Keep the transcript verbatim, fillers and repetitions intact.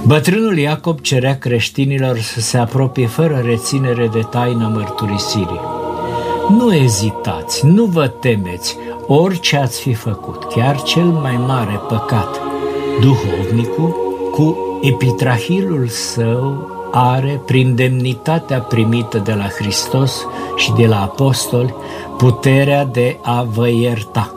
Bătrânul Iacob cerea creștinilor să se apropie fără reținere de taina mărturisirii. Nu ezitați, nu vă temeți, orice ați fi făcut, chiar cel mai mare păcat. Duhovnicul, cu epitrahilul său, are, prin demnitatea primită de la Hristos și de la apostoli, puterea de a vă ierta.